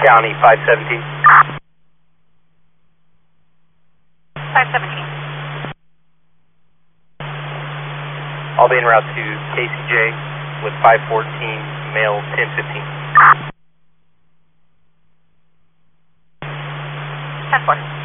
County 517. 517. I'll be en route to KCJ with 514, male 1015. 10-4.